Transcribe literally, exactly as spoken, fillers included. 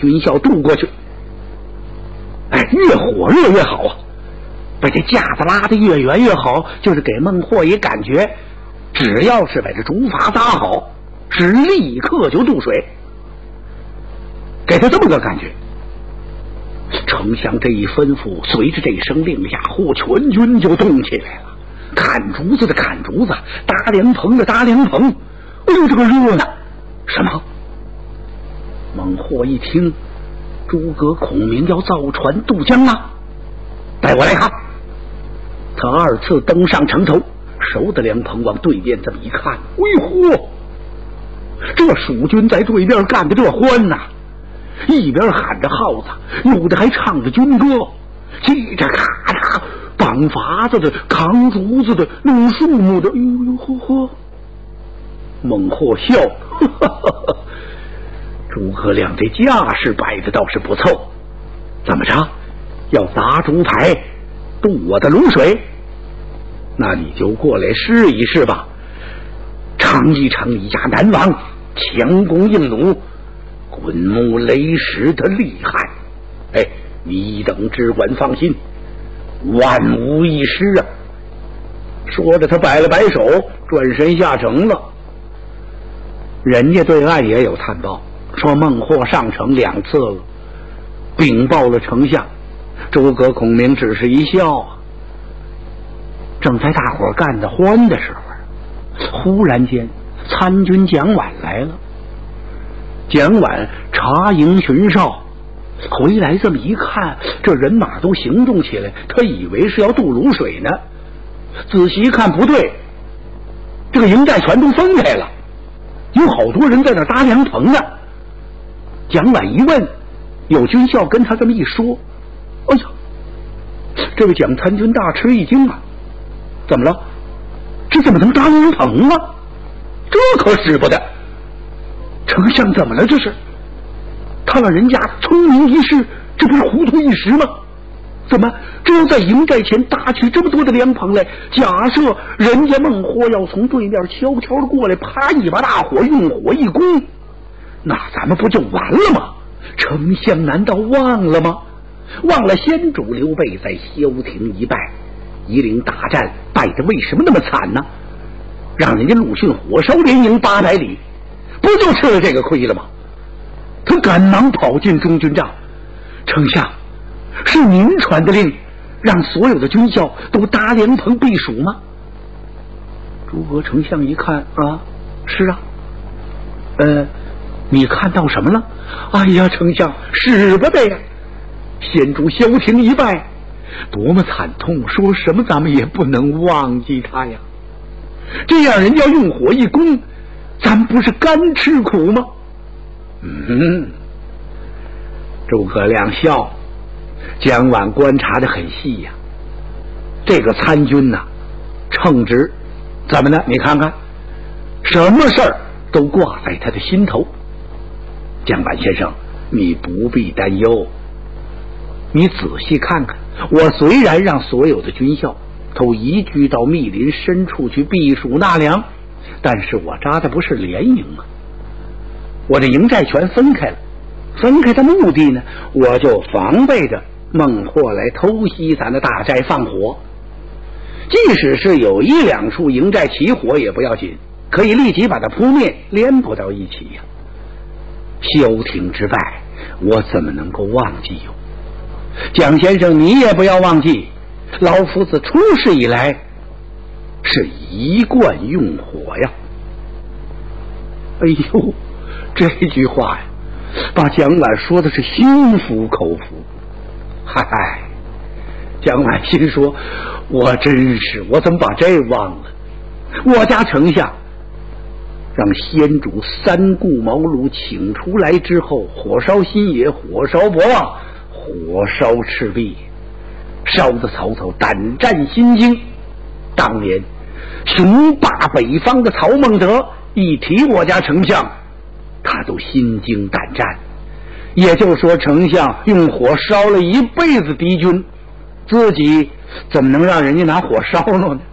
军校渡过去。哎，越火热越好啊！把这架子拉得越远越好，就是给孟获一感觉，只要是把这竹筏扎好，是立刻就渡水，给他这么个感觉。丞相这一吩咐，随着这一声令下，嚯，全军就动起来了。砍竹子的砍竹子，搭凉棚的搭凉棚。哎呦，这个热闹！什么？孟获一听，诸葛孔明要造船渡江啊！带我来看。他二次登上城头，守的凉棚往对面这么一看，哎嚯，这蜀军在对面干的这欢呐、啊！一边喊着号子，有的还唱着军歌，叽着咔嚓，绑筏子的、扛竹子的、弄树木的，哎呦呦呵呵。孟获笑，呵呵呵，诸葛亮这架势摆的倒是不错，怎么着？要砸竹排渡我的卤水？那你就过来试一试吧，尝一尝你家南王强弓硬弩、滚木雷石的厉害。哎，你等只管放心，万无一失啊！说着，他摆了摆手，转身下城了。人家对岸也有探报，说孟获上城两次了，禀报了丞相。诸葛孔明只是一笑啊。正在大伙干得欢的时候，忽然间参军蒋琬来了。蒋琬察营巡哨回来，这么一看，这人马都行动起来，他以为是要渡卤水呢，仔细一看不对，这个营寨全都分开了，有好多人在那搭凉棚呢。蒋琬一问，有军校跟他这么一说，哎呀，这位蒋参军大吃一惊啊！怎么了？这怎么能搭凉棚啊？这可使不得！丞相怎么了？这是他让人家聪明一世，这不是糊涂一时吗？怎么这要在营寨前搭起这么多的凉棚来？假设人家孟获要从对面悄悄的过来，啪一把大火，用火一攻，那咱们不就完了吗？丞相难道忘了吗？忘了先主刘备在萧亭一败，夷陵大战败得为什么那么惨呢？让人家陆逊火烧连营八百里，不就吃了这个亏了吗？他赶忙跑进中军帐，丞相，是您传的令，让所有的军校都搭凉棚避暑吗？诸葛丞相一看啊，是啊，呃，你看到什么了？哎呀，丞相，使不得呀！先主萧亭一败，多么惨痛，说什么咱们也不能忘记他呀。这样人家用火一攻，咱不是干吃苦吗？嗯，诸葛亮笑。蒋琬观察得很细呀、啊，这个参军呐、啊，称职，怎么呢？你看看，什么事儿都挂在他的心头。蒋琬先生，你不必担忧。你仔细看看，我虽然让所有的军校都移居到密林深处去避暑纳凉，但是我扎的不是联营啊，我这营寨全分开了。分开的目的呢，我就防备着孟获来偷袭咱的大寨放火。即使是有一两处营寨起火也不要紧，可以立即把它扑灭，连不到一起呀、啊。萧亭之败，我怎么能够忘记哟？蒋先生，你也不要忘记，老夫子出世以来是一贯用火呀。哎呦，这句话呀，把蒋琬说的是心服口服。嗨，蒋琬心说，我真是，我怎么把这忘了？我家丞相让先主三顾茅庐请出来之后，火烧新野，火烧博望，火烧赤壁，烧得曹操胆战心惊。当年雄霸北方的曹孟德一提我家丞相，他都心惊胆战。也就是说，丞相用火烧了一辈子敌军，自己怎么能让人家拿火烧了呢？